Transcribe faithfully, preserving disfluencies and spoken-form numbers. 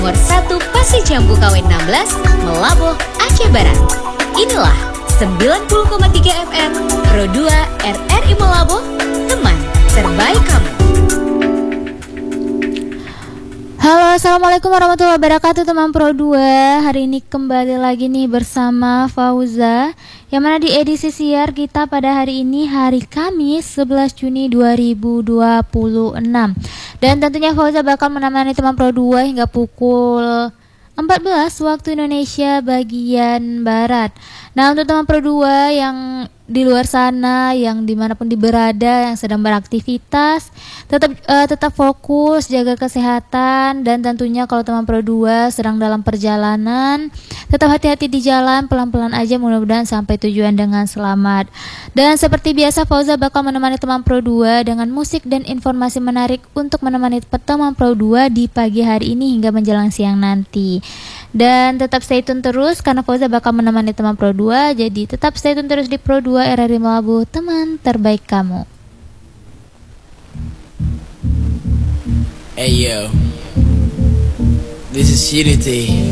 Nomor satu Pasir Jambu K W enam belas, Melaboh, Aceh Barat. Inilah sembilan puluh koma tiga F M Pro dua R R I Melaboh, teman terbaik kamu. Halo, assalamualaikum warahmatullahi wabarakatuh teman Pro dua. Hari ini kembali lagi nih bersama Fauza, yang mana di edisi siar kita pada hari ini hari Kamis sebelas Juni dua ribu dua puluh enam. Dan tentunya Fauza bakal menemani teman Pro dua hingga pukul empat belas waktu Indonesia bagian Barat. Nah, untuk teman Pro dua yang di luar sana, yang dimanapun di berada, yang sedang beraktivitas, tetap uh, tetap fokus, jaga kesehatan, dan tentunya kalau teman Pro dua sedang dalam perjalanan, tetap hati-hati di jalan, pelan-pelan aja, mudah-mudahan sampai tujuan dengan selamat. Dan seperti biasa, Fauza bakal menemani teman Pro dua dengan musik dan informasi menarik untuk menemani teman Pro dua di pagi hari ini hingga menjelang siang nanti. Dan tetap stay tune terus karena Fauza bakal menemani teman Pro dua, jadi tetap stay tune terus di Pro dua R R I Melaboh, teman terbaik kamu. Hey yo, this is Unity.